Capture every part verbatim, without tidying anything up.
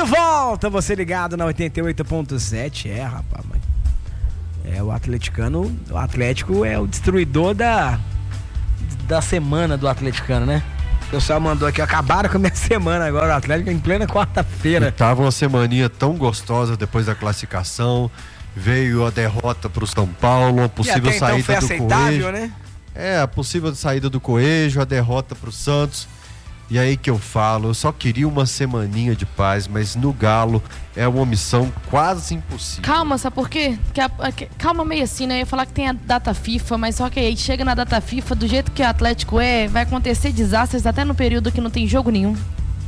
volta, você ligado na oitenta e oito ponto sete. É, rapaz, mãe. É, o atleticano, o Atlético é o destruidor da, da semana do atleticano, né? O pessoal mandou aqui, acabaram com a minha semana agora, o Atlético em plena quarta-feira. Tava uma semaninha tão gostosa depois da classificação, veio a derrota pro São Paulo, a possível e até saída então foi do aceitável, Coelho. né? É, a possível saída do Coelho, a derrota pro Santos. E aí que eu falo, eu só queria uma semaninha de paz, mas no Galo é uma missão quase impossível. Calma, sabe por quê? Que a, a, que, calma meio assim, né? Eu ia falar que tem a data FIFA, mas só que aí chega na data FIFA, do jeito que o Atlético é, vai acontecer desastres até no período que não tem jogo nenhum.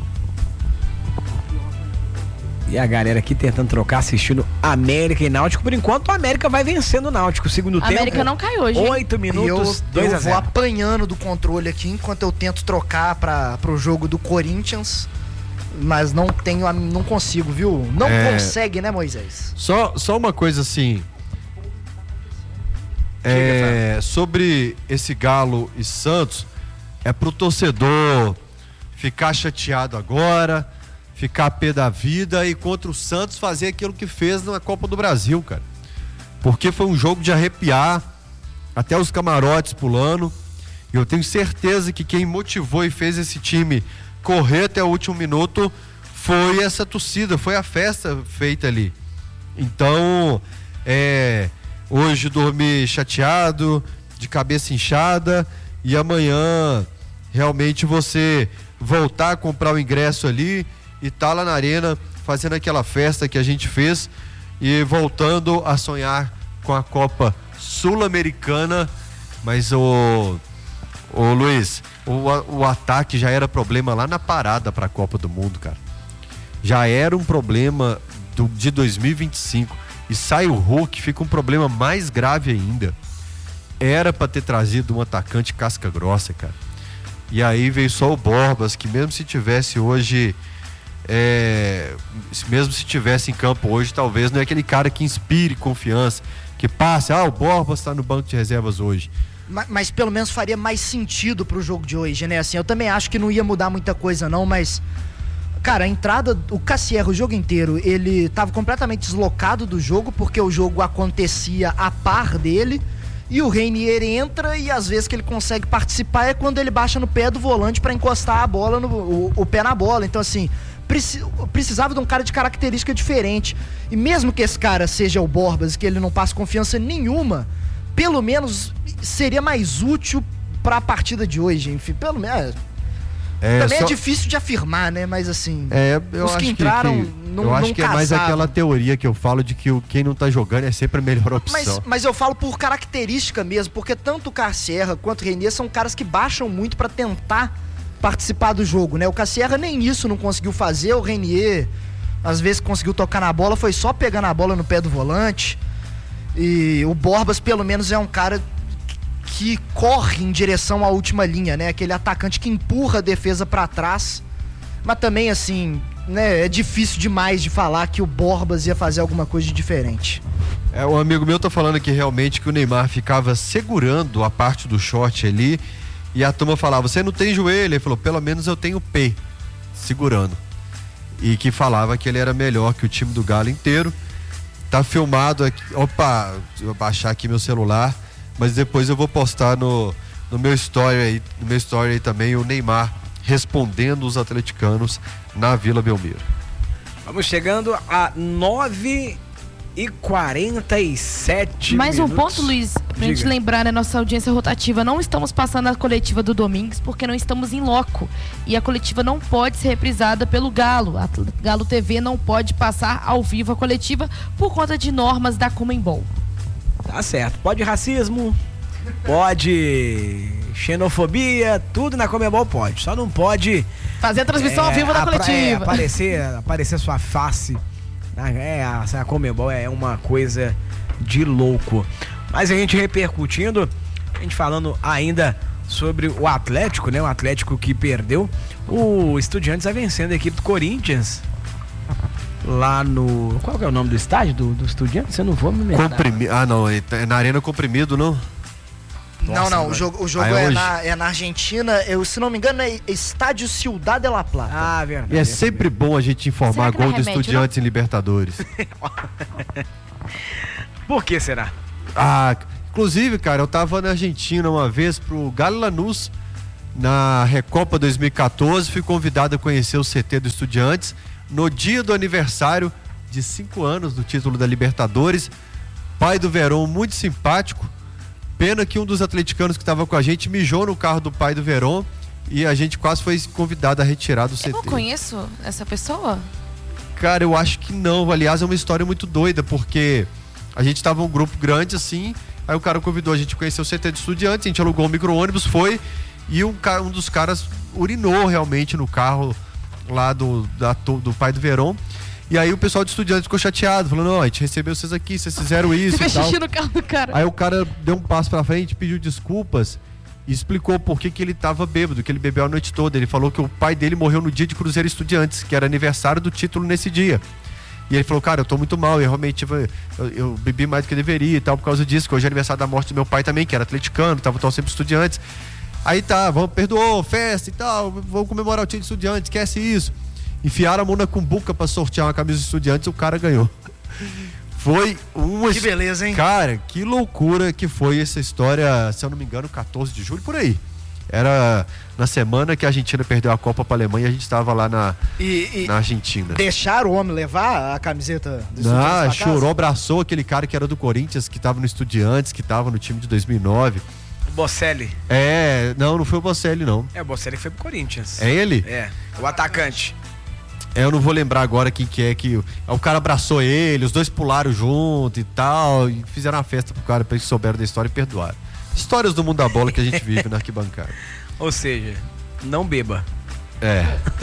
E a galera aqui tentando trocar, assistindo América e Náutico. Por enquanto, o América vai vencendo o Náutico. Segundo a tempo. América não cai hoje. Oito minutos, dois a zero. Eu vou apanhando do controle aqui enquanto eu tento trocar para pro jogo do Corinthians. Mas não tenho, não consigo, viu? Não é... consegue, né, Moisés? Só, só uma coisa assim. É, sobre esse Galo e Santos, é pro torcedor ficar chateado agora, ficar a pé da vida e contra o Santos fazer aquilo que fez na Copa do Brasil, cara. Porque foi um jogo de arrepiar, até os camarotes pulando. E eu tenho certeza que quem motivou e fez esse time correr até o último minuto foi essa torcida, foi a festa feita ali. Então, é, hoje dormir chateado, de cabeça inchada, e amanhã realmente você voltar a comprar o ingresso ali e tá lá na arena fazendo aquela festa que a gente fez e voltando a sonhar com a Copa Sul-Americana. Mas o, o Luiz, o, o ataque já era problema lá na parada para a Copa do Mundo, cara. Já era um problema do, de dois mil e vinte e cinco e sai o Hulk, fica um problema mais grave ainda. Era para ter trazido um atacante casca grossa, cara. E aí veio só o Borbas, que mesmo se tivesse hoje É, mesmo se tivesse em campo hoje, talvez não é aquele cara que inspire confiança, que passe, ah, o Borbas está no banco de reservas hoje. Mas, mas pelo menos faria mais sentido pro jogo de hoje, né? Assim, eu também acho que não ia mudar muita coisa não, mas cara, a entrada, o Cassierra o jogo inteiro, ele tava completamente deslocado do jogo, porque o jogo acontecia a par dele, e o Reinier entra e às vezes que ele consegue participar é quando ele baixa no pé do volante para encostar a bola, no, o, o pé na bola. Então assim, precisava de um cara de característica diferente. E mesmo que esse cara seja o Borbas, que ele não passe confiança nenhuma, pelo menos seria mais útil para a partida de hoje. Enfim, pelo menos. É, também só... é difícil de afirmar, né? Mas assim, é, eu os acho que entraram que, que, não eu acho não que é mais aquela teoria que eu falo de que o, quem não tá jogando é sempre a melhor opção. Mas, mas eu falo por característica mesmo, porque tanto o Cassierra quanto o Reinier são caras que baixam muito para tentar participar do jogo, né? O Cassierra nem isso não conseguiu fazer, o Reinier às vezes conseguiu tocar na bola, foi só pegar na bola no pé do volante. E o Borbas pelo menos é um cara que corre em direção à última linha, né? Aquele atacante que empurra a defesa pra trás. Mas também assim, né, é difícil demais de falar que o Borbas ia fazer alguma coisa de diferente. É, um amigo meu tá falando aqui realmente que o Neymar ficava segurando a parte do short ali. E a turma falava, você não tem joelho? Ele falou, pelo menos eu tenho P, segurando. E que falava que ele era melhor que o time do Galo inteiro. Tá filmado aqui, opa, eu vou baixar aqui meu celular, mas depois eu vou postar no, no meu story aí, no meu story aí também, o Neymar respondendo os atleticanos na Vila Belmiro. Vamos chegando a nove e quarenta e sete Mais minutos. um ponto, Luiz, pra Diga. gente lembrar, né, nossa audiência rotativa, não estamos passando a coletiva do Domingues porque não estamos em loco, e a coletiva não pode ser reprisada pelo Galo, a Galo T V não pode passar ao vivo a coletiva por conta de normas da Conmebol. Tá certo, pode racismo, pode xenofobia, tudo na Conmebol pode, só não pode fazer a transmissão é, ao vivo da coletiva, é, aparecer, aparecer sua face. É, a, a Conmebol é uma coisa de louco. Mas a gente repercutindo, a gente falando ainda sobre o Atlético, né? O Atlético que perdeu, o Estudiantes vai vencendo a equipe do Corinthians lá no... Qual que é o nome do estádio do, do Estudiantes? Eu não vou me lembrar. Comprimi... Ah, não, é na Arena Comprimido, não? Não, não, o jogo, o jogo Ah, é é, hoje? na, é na Argentina, eu, se não me engano, é Estádio Ciudad de la Plata. Ah, verdade. E é sempre bom a gente informar Será que não gol é do remédio, Estudiantes em Libertadores. Por que será? Ah, inclusive, cara, eu tava na Argentina uma vez pro Galo Lanús, na Recopa dois mil e quatorze, fui convidado a conhecer o C T do Estudiantes no dia do aniversário de cinco anos do título da Libertadores. Pai do Verón, muito simpático. Pena que um dos atleticanos que estava com a gente mijou no carro do pai do Verón e a gente quase foi convidado a retirar do C T. Eu não conheço essa pessoa. Cara, eu acho que não. Aliás, é uma história muito doida, porque a gente tava um grupo grande assim, aí o cara convidou a gente a conhecer o C T de Estudiantes, a gente alugou um micro-ônibus, foi, e um, um dos caras urinou realmente no carro lá do, da, do pai do Verón. E aí o pessoal de Estudiantes ficou chateado, falando, não, a gente recebeu vocês aqui, vocês fizeram isso Você e fez tal. xixi no carro do cara. Aí o cara deu um passo pra frente, pediu desculpas e explicou por que que ele tava bêbado, que ele bebeu a noite toda. Ele falou que o pai dele morreu no dia de Cruzeiro Estudiantes, que era aniversário do título nesse dia. E ele falou, cara, eu tô muito mal, eu realmente eu, eu bebi mais do que eu deveria e tal, por causa disso, que hoje é aniversário da morte do meu pai também, que era atleticano, tava torcendo pro Estudiantes. Aí tá, vamos, perdoou, festa e tal, vamos comemorar o time de Estudiantes, esquece isso. Enfiaram a mão na cumbuca pra sortear uma camisa de Estudiantes e o cara ganhou. Foi uma... Que beleza, hein? Cara, que loucura que foi essa história, se eu não me engano, quatorze de julho, por aí. Era na semana que a Argentina perdeu a Copa pra Alemanha e a gente estava lá na, E, e na Argentina. deixaram o homem levar a camiseta do Estudiantes Ah, pra chorou, casa? abraçou aquele cara que era do Corinthians, que tava no Estudiantes, que tava no time de dois mil e nove. Bocelli. É, não, não foi o Bocelli, não. É, o Bocelli foi pro Corinthians. É ele? É, o atacante. É, eu não vou lembrar agora quem que é que... O cara abraçou ele, os dois pularam junto e tal, e fizeram uma festa pro cara, pra eles souberam da história e perdoaram. Histórias do mundo da bola que a gente vive na arquibancada. Ou seja, não beba. É.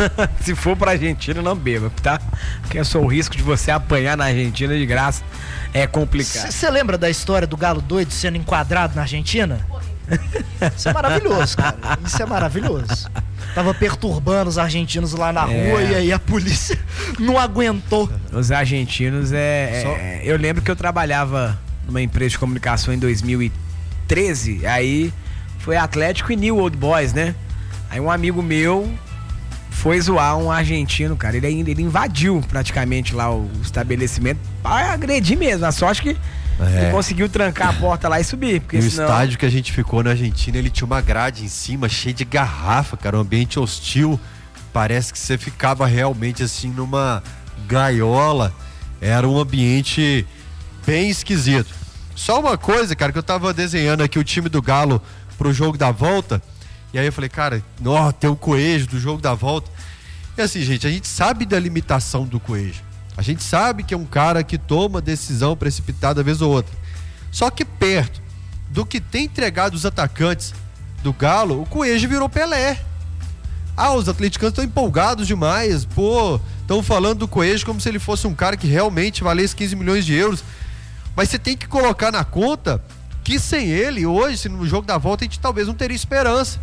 Se for pra Argentina, não beba, tá? Porque é só o risco de você apanhar na Argentina de graça é complicado. Você lembra da história do Galo doido sendo enquadrado na Argentina? Isso é maravilhoso, cara. Isso é maravilhoso. Tava perturbando os argentinos lá na É. rua e aí a polícia não aguentou. Os argentinos é, Só- é- Eu lembro que eu trabalhava numa empresa de comunicação em dois mil e treze, aí foi Atlético e New Old Boys, né? Aí um amigo meu foi zoar um argentino, cara. Ele, ele invadiu praticamente lá o estabelecimento pra agredir mesmo. A sorte que É. ele conseguiu trancar a porta lá e subir. Porque No senão... estádio que a gente ficou na Argentina, ele tinha uma grade em cima, cheia de garrafa, cara, um ambiente hostil. Parece que você ficava realmente assim numa gaiola. Era um ambiente bem esquisito. Só uma coisa, cara, que eu tava desenhando aqui o time do Galo pro jogo da volta. E aí eu falei, cara, ó, tem o Coelho do jogo da volta. E assim, gente, a gente sabe da limitação do Coelho. A gente sabe que é um cara que toma decisão precipitada vez ou outra. Só que perto do que tem entregado os atacantes do Galo, o Coelho virou Pelé. Ah, os atleticanos estão empolgados demais. Pô, estão falando do Coelho como se ele fosse um cara que realmente valesse quinze milhões de euros. Mas você tem que colocar na conta que sem ele, hoje, se no jogo da volta, a gente talvez não teria esperança.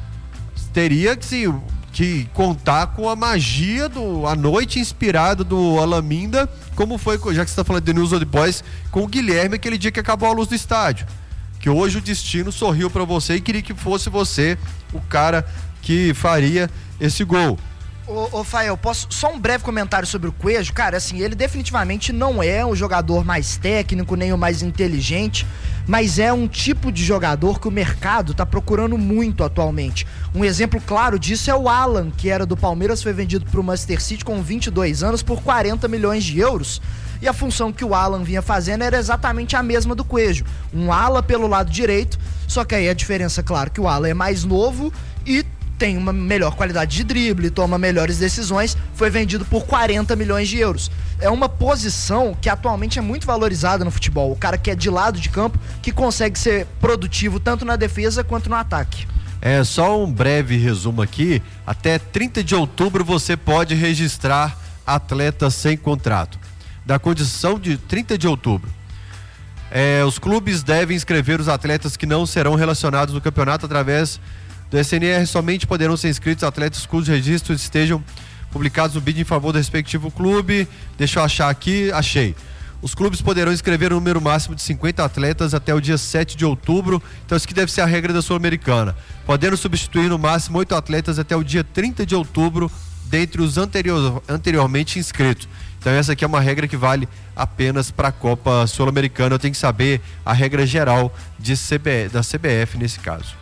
Teria que, se, que contar com a magia do a noite inspirada do Alaminda, como foi, já que você está falando de News Old Boys, com o Guilherme aquele dia que acabou a luz do estádio. Que hoje o destino sorriu para você e queria que fosse você o cara que faria esse gol. Ô, ô Fael, posso só um breve comentário sobre o Coelho? Cara, assim, ele definitivamente não é o jogador mais técnico, nem o mais inteligente, mas é um tipo de jogador que o mercado tá procurando muito atualmente. Um exemplo claro disso é o Alan, que era do Palmeiras, foi vendido pro Manchester City com vinte e dois anos por quarenta milhões de euros. E a função que o Alan vinha fazendo era exatamente a mesma do Coelho. Um ala pelo lado direito, só que aí a diferença, claro, que o Alan é mais novo e tem uma melhor qualidade de drible, toma melhores decisões, foi vendido por quarenta milhões de euros. É uma posição que atualmente é muito valorizada no futebol. O cara que é de lado de campo, que consegue ser produtivo tanto na defesa quanto no ataque. É, só um breve resumo aqui. Até trinta de outubro você pode registrar atletas sem contrato. Da condição de trinta de outubro. É, os clubes devem inscrever os atletas que não serão relacionados no campeonato através do S N R. Somente poderão ser inscritos atletas cujos registros estejam publicados no B I D em favor do respectivo clube. Deixa eu achar aqui, achei. Os clubes poderão inscrever um número máximo de cinquenta atletas até o dia sete de outubro. Então isso que deve ser a regra da Sul-Americana. Podendo substituir no máximo oito atletas até o dia trinta de outubro, dentre os anterior, anteriormente inscritos. Então essa aqui é uma regra que vale apenas para a Copa Sul-Americana. Eu tenho que saber a regra geral de C B, da C B F nesse caso.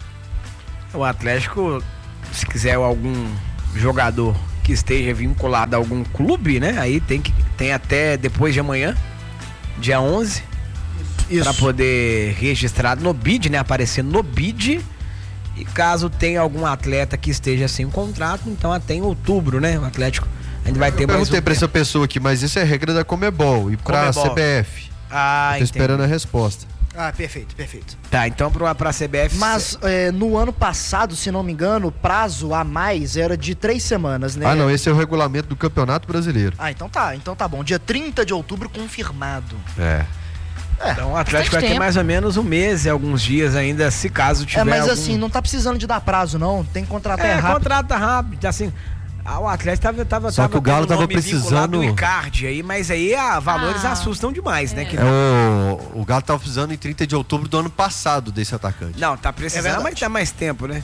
O Atlético, se quiser algum jogador que esteja vinculado a algum clube, né? Aí tem, que, tem até depois de amanhã, dia onze, para poder registrar no B I D, né? Aparecer no B I D. E caso tenha algum atleta que esteja sem contrato, então até em outubro, né? O Atlético ainda vai ter Eu mais um perguntei para essa pessoa aqui, mas isso é regra da Comebol e para a C B F. Ah, Tô esperando a resposta. Ah, perfeito, perfeito. Tá, então pra, pra C B F... Mas é, no ano passado, se não me engano, o prazo a mais era de três semanas, né? Ah, não, esse é o regulamento do Campeonato Brasileiro. Ah, então tá, então tá bom. Dia trinta de outubro confirmado. É. É, então o Atlético vai ter tempo. mais ou menos um mês e alguns dias ainda, se caso tiver é mas algum... assim, não tá precisando de dar prazo, não. Tem que contratar É, rápido. contrata rápido, assim... Ah, o Atlético tava, tava, Só tava que o Galo com tava nome vinculado precisando- do Icardi aí, mas aí ah, valores Ah. assustam demais, né? Que É o, o Galo tava precisando em trinta de outubro do ano passado desse atacante. Não, tá É precisando, verdade. mas tá mais tempo, né?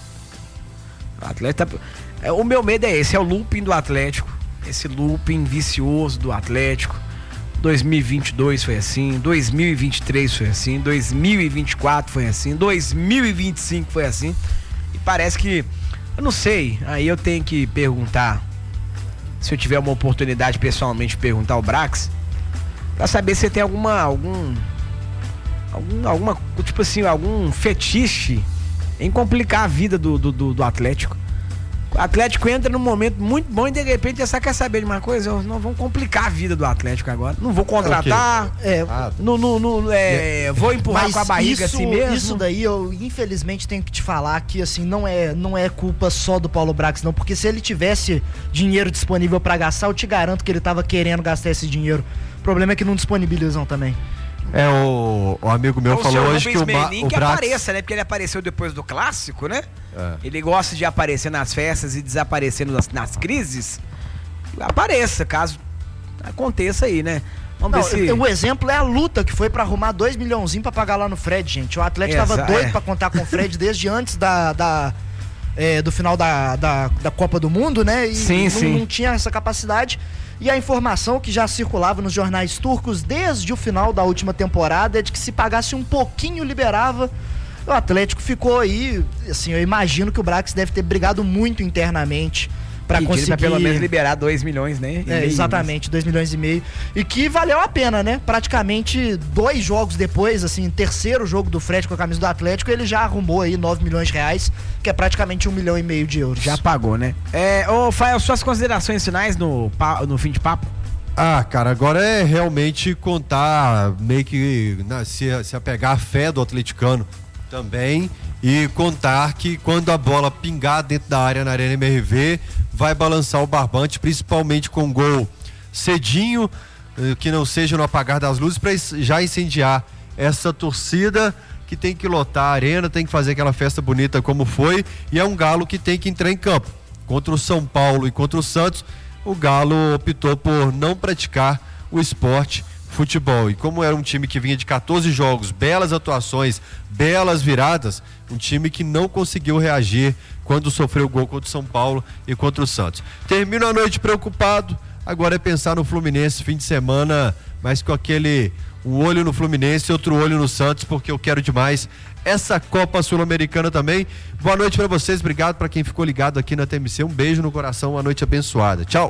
O Atlético tá... é, o meu medo é esse, é o looping do Atlético. Esse looping vicioso do Atlético. dois mil e vinte e dois foi assim, dois mil e vinte e três foi assim, dois mil e vinte e quatro foi assim, dois mil e vinte e cinco foi assim. E parece que, eu não sei, aí eu tenho que perguntar, se eu tiver uma oportunidade pessoalmente de perguntar ao Brax, pra saber se tem alguma, algum, algum, alguma, tipo assim, algum fetiche em complicar a vida do, do, do, do Atlético. O Atlético entra num momento muito bom e de repente essa quer saber de uma coisa, não vamos complicar a vida do Atlético agora. Não vou contratar, É, Ah, não, não, não, é, vou empurrar mas com a barriga isso, assim mesmo. Isso daí eu infelizmente tenho que te falar que assim não é, não é culpa só do Paulo Brax não, porque se ele tivesse dinheiro disponível pra gastar, eu te garanto que ele tava querendo gastar esse dinheiro. O problema é que não disponibilizam também. É, o, o amigo meu O falou seu hoje que o, Rubens Ma, Menin o que Brax... apareça, né? Porque ele apareceu depois do clássico, né? É. Ele gosta de aparecer nas festas e desaparecer nas, nas crises. Apareça, caso aconteça aí, né? Vamos Não, ver se... o exemplo é a luta que foi pra arrumar dois milhãozinhos pra pagar lá no Fred, gente. O Atlético Essa, tava doido é. pra contar com o Fred desde antes da, da, é, do final da, da, da Copa do Mundo, né? E Sim, não, sim. não tinha essa capacidade. E a informação que já circulava nos jornais turcos desde o final da última temporada é de que se pagasse um pouquinho liberava. O Atlético ficou aí, assim, eu imagino que o Brax deve ter brigado muito internamente pra Pedindo conseguir... pra pelo menos liberar dois milhões, né? E É, meio, exatamente, dois milhões e meio. E que valeu a pena, né? Praticamente dois jogos depois, assim, terceiro jogo do Fred com a camisa do Atlético, ele já arrumou aí nove milhões de reais, que é praticamente um milhão e meio de euros. Já pagou, né? É, ô, Fael, suas considerações finais no, pa- no fim de papo? Ah, cara, agora é realmente contar, meio que né, se, se apegar à fé do atleticano também e contar que quando a bola pingar dentro da área na Arena M R V, vai balançar o barbante, principalmente com gol cedinho, eh, que não seja no apagar das luzes, para já incendiar essa torcida que tem que lotar a arena, tem que fazer aquela festa bonita como foi, e é um Galo que tem que entrar em campo. Contra o São Paulo e contra o Santos, o Galo optou por não praticar o esporte futebol. E como era um time que vinha de quatorze jogos, belas atuações, belas viradas, um time que não conseguiu reagir quando sofreu gol contra o São Paulo e contra o Santos. Termino a noite preocupado, agora é pensar no Fluminense fim de semana, mas com aquele um olho no Fluminense e outro olho no Santos, porque eu quero demais essa Copa Sul-Americana também. Boa noite para vocês, obrigado para quem ficou ligado aqui na T M C, um beijo no coração, uma noite abençoada. Tchau.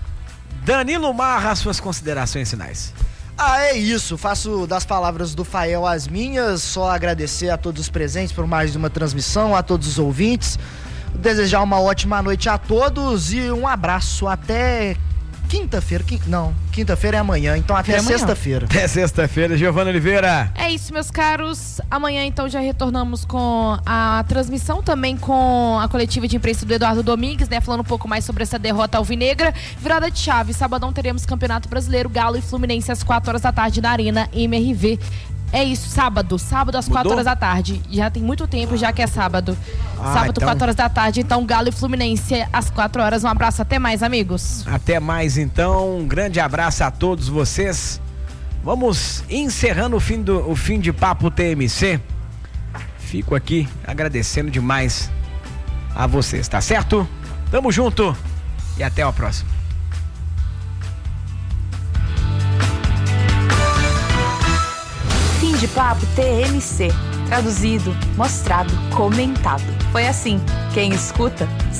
Danilo Marra, suas considerações finais. Ah, é isso. Faço das palavras do Fael as minhas. Só agradecer a todos os presentes por mais uma transmissão, a todos os ouvintes. Desejar uma ótima noite a todos e um abraço até quinta-feira. Quin... Não, quinta-feira é amanhã, então até É amanhã. sexta-feira. Até sexta-feira, Giovana Oliveira. É isso, meus caros. Amanhã, então, já retornamos com a transmissão, também com a coletiva de imprensa do Eduardo Domingues, né? Falando um pouco mais sobre essa derrota alvinegra. Virada de chave. Sabadão teremos Campeonato Brasileiro, Galo e Fluminense às quatro horas da tarde na Arena M R V. É isso, sábado. Sábado às quatro horas da tarde. Já tem muito tempo, já que é sábado. Ah, sábado, então- quatro horas da tarde. Então, Galo e Fluminense às quatro horas. Um abraço, até mais, amigos. Até mais então, um grande abraço a todos vocês. vamos encerrando o fim, do, o fim de Papo T M C. Fico aqui agradecendo demais a vocês, tá certo? Tamo junto e até a próxima. Fim de Papo T M C. Traduzido, mostrado, comentado. Foi assim. Quem escuta